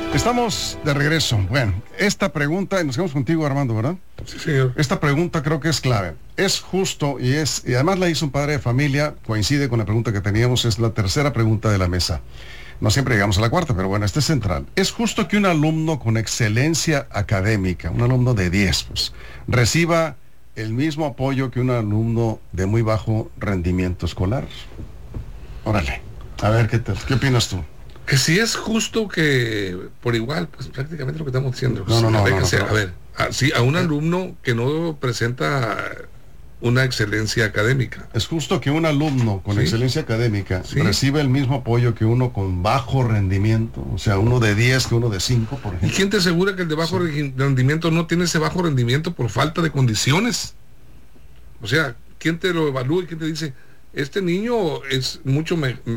Estamos de regreso. Bueno, esta pregunta, y nos quedamos contigo, Armando, ¿verdad? Sí, señor. Esta pregunta creo que es clave. Es justo y además la hizo un padre de familia, coincide con la pregunta que teníamos, es la tercera pregunta de la mesa. No siempre llegamos a la cuarta, pero bueno, esta es central. ¿Es justo que un alumno con excelencia académica, un alumno de 10, pues, reciba el mismo apoyo que un alumno de muy bajo rendimiento escolar? Órale, a ver, ¿qué opinas tú? Que si es justo que por igual, pues prácticamente lo que estamos diciendo. No. A ver, a un alumno que no presenta una excelencia académica. Es justo que un alumno con excelencia académica reciba el mismo apoyo que uno con bajo rendimiento, o sea, uno de 10 que uno de 5, por ejemplo. ¿Y quién te asegura que el de bajo rendimiento no tiene ese bajo rendimiento por falta de condiciones? O sea, ¿quién te lo evalúa y quién te dice, este niño es mucho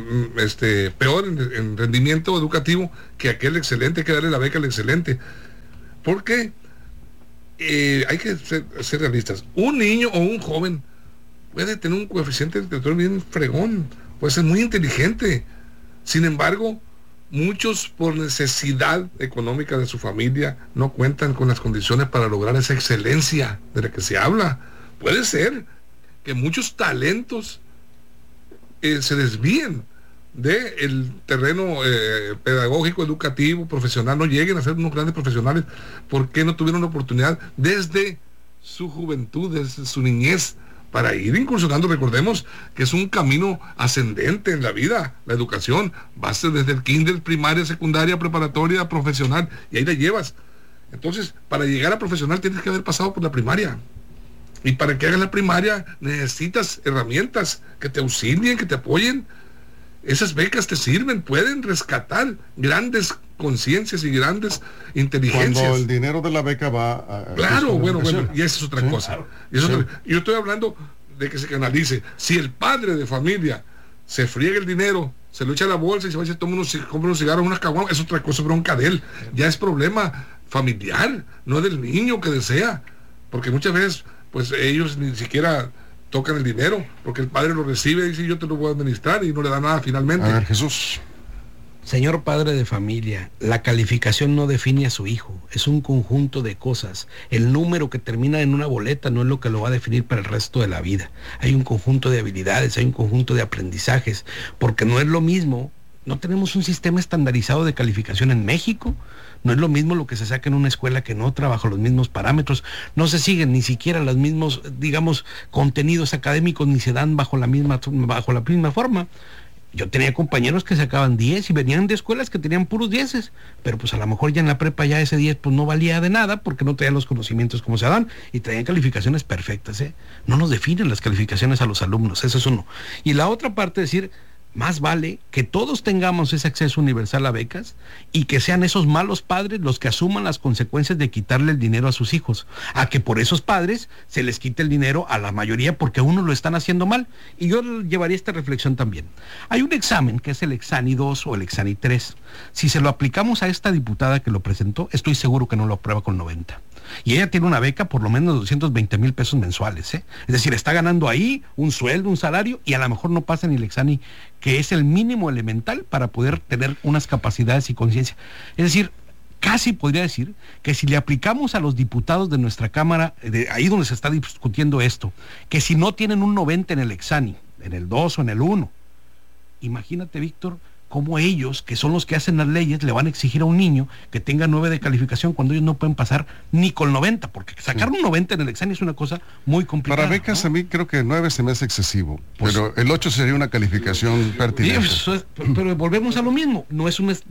peor en rendimiento educativo que aquel excelente, hay que darle la beca al excelente? Porque hay que ser realistas. Un niño o un joven puede tener un coeficiente intelectual bien fregón, puede ser muy inteligente. Sin embargo, muchos por necesidad económica de su familia no cuentan con las condiciones para lograr esa excelencia de la que se habla. Puede ser que muchos talentos se desvíen del terreno pedagógico, educativo, profesional, no lleguen a ser unos grandes profesionales porque no tuvieron la oportunidad desde su juventud, desde su niñez, para ir incursionando. Recordemos que es un camino ascendente en la vida, la educación, vas desde el kinder, primaria, secundaria, preparatoria, profesional, y ahí la llevas. Entonces, para llegar a profesional tienes que haber pasado por la primaria. Y para que hagas la primaria necesitas herramientas que te auxilien, que te apoyen. Esas becas te sirven, pueden rescatar grandes conciencias y grandes inteligencias. Cuando el dinero de la beca va a... Claro, bueno, y esa es otra cosa. Claro. Yo estoy hablando de que se canalice. Si el padre de familia se friega el dinero, se lo echa a la bolsa y se va y se compra unos cigarros, unas caguamas, es otra cosa, bronca de él. Ya es problema familiar, no del niño que desea. Porque muchas veces, pues ellos ni siquiera tocan el dinero, porque el padre lo recibe y dice, yo te lo voy a administrar, y no le da nada finalmente. A ver, Jesús. Señor padre de familia, la calificación no define a su hijo, es un conjunto de cosas. El número que termina en una boleta no es lo que lo va a definir para el resto de la vida. Hay un conjunto de habilidades, hay un conjunto de aprendizajes, porque no es lo mismo. No tenemos un sistema estandarizado de calificación en México. No es lo mismo lo que se saca en una escuela que en otra, bajo los mismos parámetros. No se siguen ni siquiera los mismos, digamos, contenidos académicos, ni se dan bajo la misma forma. Yo tenía compañeros que sacaban 10 y venían de escuelas que tenían puros 10, pero pues a lo mejor ya en la prepa ya ese 10 pues no valía de nada porque no traían los conocimientos como se dan y traían calificaciones perfectas. No nos definen las calificaciones a los alumnos, eso es uno. Y la otra parte es decir, más vale que todos tengamos ese acceso universal a becas y que sean esos malos padres los que asuman las consecuencias de quitarle el dinero a sus hijos, a que por esos padres se les quite el dinero a la mayoría porque a uno lo están haciendo mal. Y yo llevaría esta reflexión también. Hay un examen que es el Exani 2 o el Exani 3. Si se lo aplicamos a esta diputada que lo presentó, estoy seguro que no lo aprueba con 90. Y ella tiene una beca por lo menos de 220,000 pesos mensuales, Es decir, está ganando ahí un sueldo, un salario, y a lo mejor no pasa ni el Exani, que es el mínimo elemental para poder tener unas capacidades y conciencia. Es decir, casi podría decir que si le aplicamos a los diputados de nuestra Cámara, de ahí donde se está discutiendo esto, que si no tienen un 90 en el Exani, en el 2 o en el 1, imagínate, Víctor, cómo ellos, que son los que hacen las leyes, le van a exigir a un niño que tenga 9 de calificación cuando ellos no pueden pasar ni con 90, porque sacar un 90 en el examen es una cosa muy complicada. Para becas, ¿no? A mí creo que 9 se me hace excesivo, pues, pero el 8 sería una calificación pertinente. Pero volvemos a lo mismo, no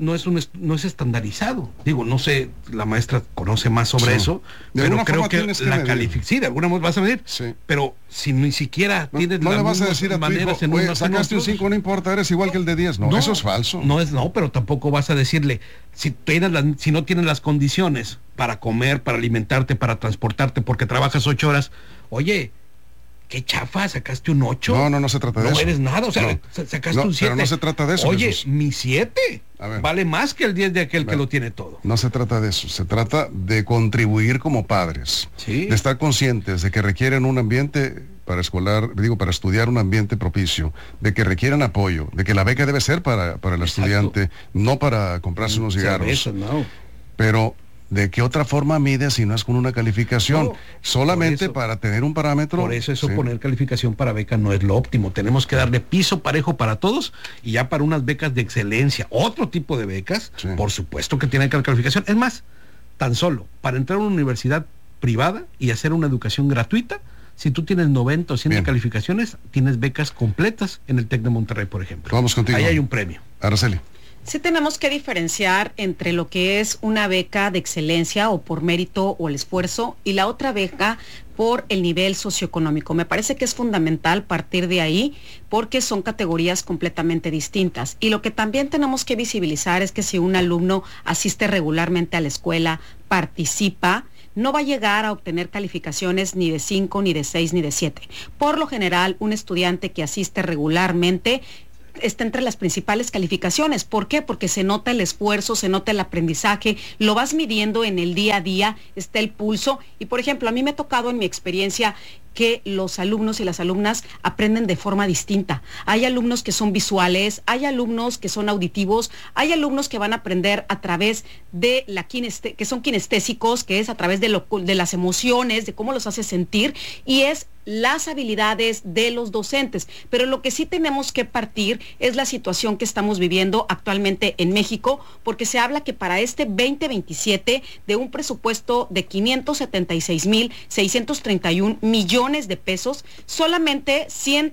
es estandarizado. Digo, no sé, la maestra conoce más sobre eso, pero creo que la calificación, sí, de alguna manera vas a medir, pero si ni siquiera tienes no le vas a decir a tu hijo, sacaste un 5, no importa, eres igual que el de 10, no, eso es falso. No, pero tampoco vas a decirle, si no tienes las condiciones para comer, para alimentarte, para transportarte, porque trabajas 8 horas, oye, qué chafa, sacaste un 8. No se trata de eso. No eres nada, o sea, sacaste un 7. Pero no se trata de eso. Oye, Jesús. Mi 7 vale más que el 10 de aquel que lo tiene todo. No se trata de eso, se trata de contribuir como padres, de estar conscientes de que requieren un ambiente para estudiar un ambiente propicio, de que requieran apoyo, de que la beca debe ser para el estudiante, no para comprarse unos cigarros. No. Pero ¿de qué otra forma mide si no es con una calificación? No, solamente eso, para tener un parámetro. Por eso poner calificación para beca no es lo óptimo. Tenemos que darle piso parejo para todos, y ya para unas becas de excelencia, otro tipo de becas, por supuesto que tienen calificación. Es más, tan solo para entrar a una universidad privada y hacer una educación gratuita, si tú tienes 90 o 100 calificaciones, tienes becas completas en el TEC de Monterrey, por ejemplo. Vamos contigo. Ahí hay un premio. Araceli. Sí tenemos que diferenciar entre lo que es una beca de excelencia o por mérito o el esfuerzo y la otra beca por el nivel socioeconómico. Me parece que es fundamental partir de ahí porque son categorías completamente distintas. Y lo que también tenemos que visibilizar es que si un alumno asiste regularmente a la escuela, participa, no va a llegar a obtener calificaciones ni de 5, ni de 6, ni de 7. Por lo general, un estudiante que asiste regularmente está entre las principales calificaciones. ¿Por qué? Porque se nota el esfuerzo, se nota el aprendizaje, lo vas midiendo en el día a día, está el pulso. Y por ejemplo, a mí me ha tocado en mi experiencia que los alumnos y las alumnas aprenden de forma distinta. Hay alumnos que son visuales, hay alumnos que son auditivos, hay alumnos que van a aprender a través de que son kinestésicos, que es a través de las emociones, de cómo los hace sentir, y es las habilidades de los docentes. Pero lo que sí tenemos que partir es la situación que estamos viviendo actualmente en México, porque se habla que para este 2027 de un presupuesto de 576,631 millones de pesos, solamente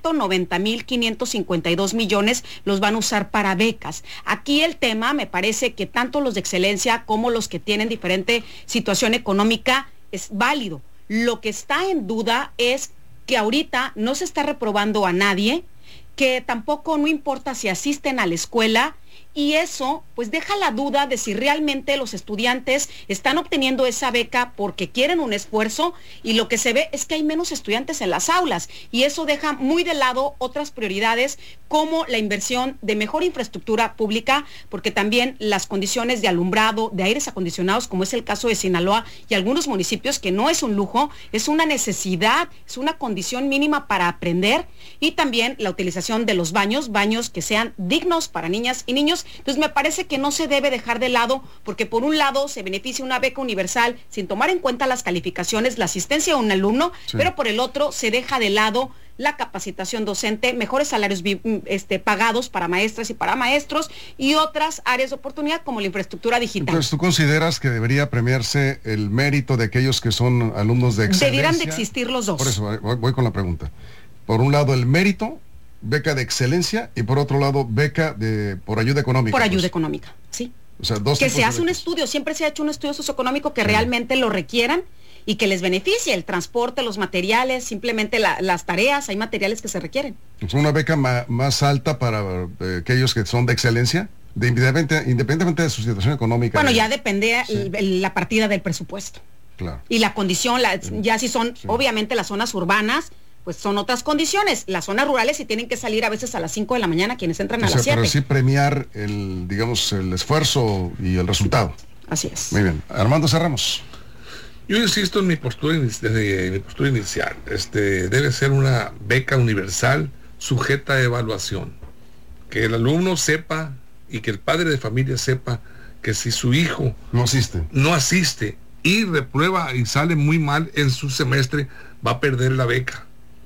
190,552 millones los van a usar para becas. Aquí el tema, me parece que tanto los de excelencia como los que tienen diferente situación económica es válido. Lo que está en duda es que ahorita no se está reprobando a nadie, que tampoco no importa si asisten a la escuela, y eso pues deja la duda de si realmente los estudiantes están obteniendo esa beca porque quieren un esfuerzo, y lo que se ve es que hay menos estudiantes en las aulas, y eso deja muy de lado otras prioridades como la inversión de mejor infraestructura pública, porque también las condiciones de alumbrado, de aires acondicionados, como es el caso de Sinaloa y algunos municipios, que no es un lujo, es una necesidad, es una condición mínima para aprender, y también la utilización de los baños que sean dignos para niñas y niños. Entonces me parece que no se debe dejar de lado, porque por un lado se beneficia una beca universal sin tomar en cuenta las calificaciones, la asistencia a un alumno, pero por el otro se deja de lado la capacitación docente, mejores salarios pagados para maestras y para maestros, y otras áreas de oportunidad como la infraestructura digital. Entonces, ¿tú consideras que debería premiarse el mérito de aquellos que son alumnos de excelencia? Debieran de existir los dos. Por eso voy con la pregunta. Por un lado, el mérito, beca de excelencia, y por otro lado, beca por ayuda económica. Por ayuda económica, sí. O sea, dos que se hace un estudio, siempre se ha hecho un estudio socioeconómico que realmente lo requieran y que les beneficie el transporte, los materiales, simplemente las tareas, hay materiales que se requieren. ¿Es una beca más alta para aquellos que son de excelencia? Independientemente de su situación económica. Bueno, ya depende la partida del presupuesto. Claro. Y la condición, ya si son obviamente las zonas urbanas, pues son otras condiciones. Las zonas rurales sí tienen que salir a veces a las 5 de la mañana, quienes entran a las 7. Pero sí premiar el esfuerzo y el resultado. Así es. Muy bien. Armando, cerramos. Yo insisto en mi postura inicial. Debe ser una beca universal sujeta a evaluación. Que el alumno sepa y que el padre de familia sepa que si su hijo no asiste y reprueba y sale muy mal en su semestre, va a perder la beca.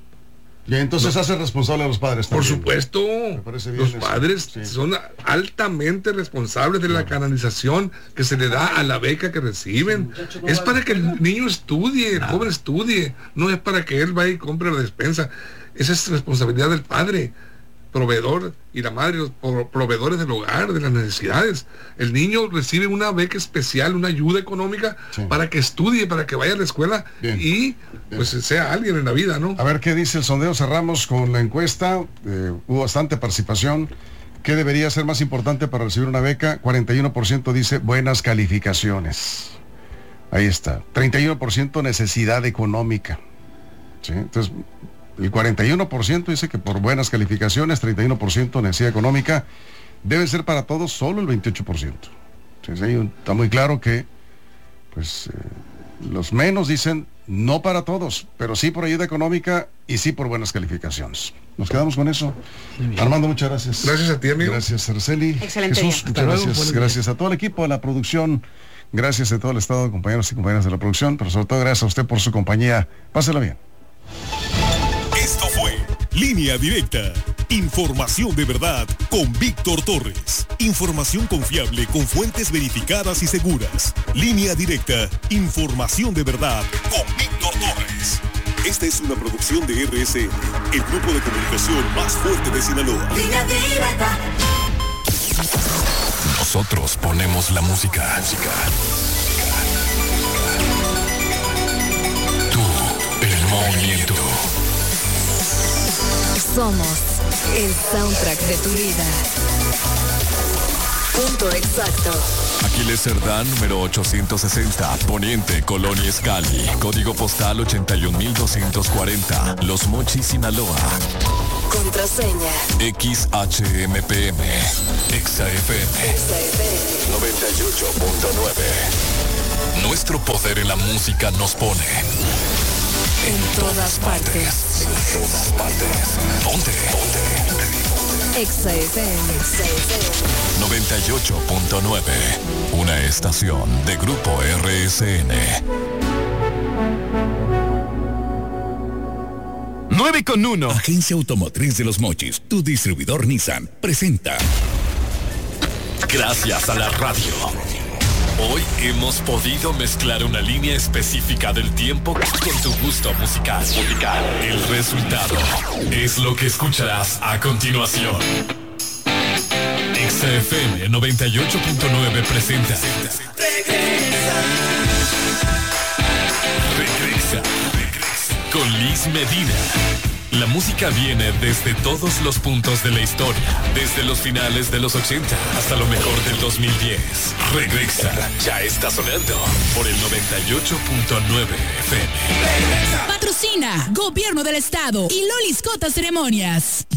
Y entonces hace responsable a los padres también. Por supuesto, los padres son altamente responsables de la canalización que se le da a la beca que reciben. Es para que el niño estudie, el joven estudie, no es para que él vaya y compre la despensa. Esa es responsabilidad del padre, proveedor, y la madre, los proveedores del hogar, de las necesidades. El niño recibe una beca especial, una ayuda económica para que estudie, para que vaya a la escuela y pues sea alguien en la vida, ¿no? A ver qué dice el sondeo. Cerramos con la encuesta. Hubo bastante participación. ¿Qué debería ser más importante para recibir una beca? 41% dice buenas calificaciones. Ahí está. 31% necesidad económica. ¿Sí? Entonces, el 41% dice que por buenas calificaciones, 31% necesidad económica. Debe ser para todos solo el 28%. Entonces, ahí está muy claro que pues Los menos dicen no para todos, pero sí por ayuda económica y sí por buenas calificaciones. Nos quedamos con eso. Armando, muchas gracias. Gracias a ti, amigo. Gracias, Araceli. Excelente Jesús, día. muchas gracias. Gracias a todo el equipo de la producción. Gracias a todo el estado de compañeros y compañeras de la producción, pero sobre todo gracias a usted por su compañía. Pásela bien. Esto fue Línea Directa. Información de verdad con Víctor Torres. Información confiable con fuentes verificadas y seguras. Línea Directa. Información de verdad con Víctor Torres. Esta es una producción de RSN, el grupo de comunicación más fuerte de Sinaloa. Línea Directa. Nosotros ponemos la música. Tú, el movimiento. Somos el soundtrack de tu vida. Punto exacto. Aquiles Cerdán, número 860, Poniente, Colonia Escali, código postal 81240, Los Mochis, Sinaloa. Contraseña. XHMPM, XAFM 98.9. Nuestro poder en la música nos pone En todas partes. En todas partes. Ponte. XFM 98.9. Una estación de Grupo RSN. 9:1. Agencia Automotriz de Los Mochis, tu distribuidor Nissan, presenta. Gracias a la radio. Hoy hemos podido mezclar una línea específica del tiempo con tu gusto musical. El resultado es lo que escucharás a continuación. XFM 98.9 presenta. Regresa. Con Liz Medina. La música viene desde todos los puntos de la historia, desde los finales de los 80 hasta lo mejor del 2010. Regresa, ya está sonando por el 98.9 FM. Patrocina Gobierno del Estado y Lolis Cotas Ceremonias.